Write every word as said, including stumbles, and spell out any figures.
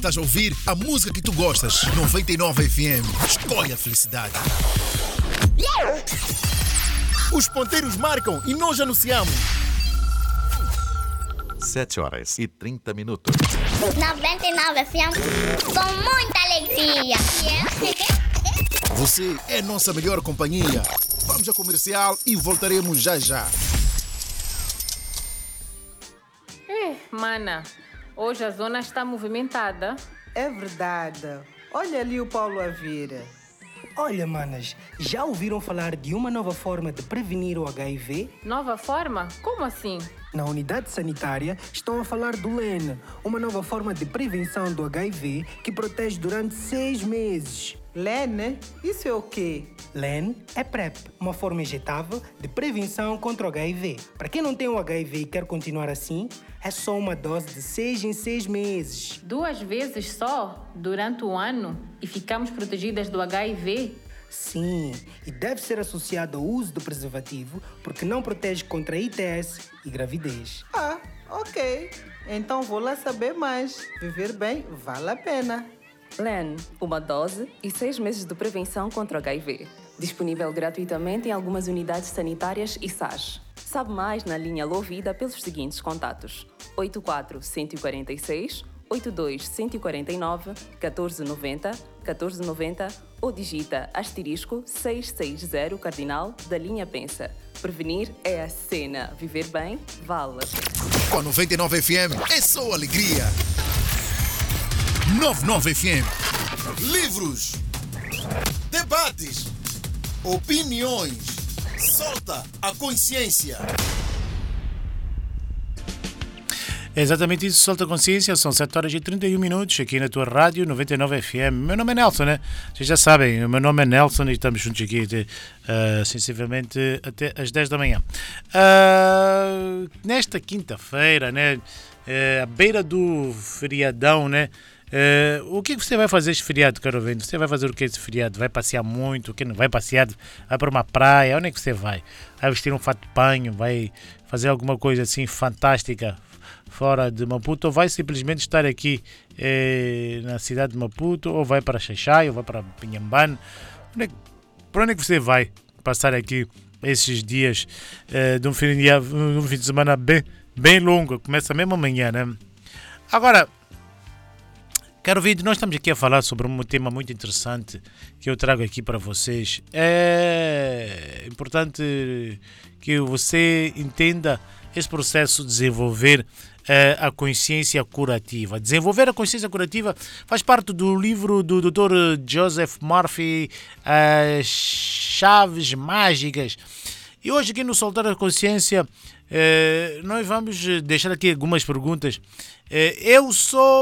Estás a ouvir a música que tu gostas. noventa e nove F M. Escolhe a felicidade. Os ponteiros marcam e nós anunciamos. sete horas e trinta minutos. noventa e nove F M com muita alegria. Você é nossa melhor companhia. Vamos ao comercial e voltaremos já já. Eh, mana, hoje a zona está movimentada. É verdade. Olha ali o Paulo a vir. Olha, manas, já ouviram falar de uma nova forma de prevenir o H I V? Nova forma? Como assim? Na unidade sanitária estão a falar do L E N, uma nova forma de prevenção do H I V que protege durante seis meses. L E N? Isso é o quê? L E N é PrEP, uma forma injetável de prevenção contra o H I V. Para quem não tem o H I V e quer continuar assim, é só uma dose de seis em seis meses. Duas vezes só, durante o ano, e ficamos protegidas do H I V? Sim, e deve ser associado ao uso do preservativo porque não protege contra I T S e gravidez. Ah, ok. Então vou lá saber mais. Viver bem vale a pena. L E N, uma dose e seis meses de prevenção contra o H I V. Disponível gratuitamente em algumas unidades sanitárias e S A S. Sabe mais na linha Lovida pelos seguintes contatos: oito quatro um quatro seis, oito dois um quatro nove, um quatro nove zero, um quatro nove zero ou digita asterisco seiscentos e sessenta cardinal da linha Pensa. Prevenir é a cena. Viver bem vale. Com a noventa e nove F M é só alegria. noventa e nove F M. Livros, debates, opiniões. Solta a consciência. É exatamente isso, solta a consciência. São sete horas e trinta e um minutos aqui na tua rádio noventa e nove F M. Meu nome é Nelson, né? Vocês já sabem, o meu nome é Nelson e estamos juntos aqui até, uh, sensivelmente até às dez da manhã. Uh, nesta quinta-feira, né? Uh, à beira do feriadão, né? Uh, o que você vai fazer este feriado, caro ouvinte? Você vai fazer o que este feriado? Vai passear muito? O que não vai passear? Vai para uma praia? Onde é que você vai? Vai vestir um fato de banho? Vai fazer alguma coisa assim fantástica fora de Maputo? Ou vai simplesmente estar aqui eh, na cidade de Maputo? Ou vai para Xaixai? Ou vai para Pinhambane? Onde é, para onde é que você vai passar aqui esses dias eh, de, um fim de, um fim de semana bem, bem longo? Começa mesmo amanhã, né? Agora, caro vídeo, nós estamos aqui a falar sobre um tema muito interessante que eu trago aqui para vocês. É importante que você entenda esse processo de desenvolver é, a consciência curativa. Desenvolver a consciência curativa faz parte do livro do doutor Joseph Murphy, As Chaves Mágicas. E hoje aqui no Soltar a Consciência, é, nós vamos deixar aqui algumas perguntas. É, eu sou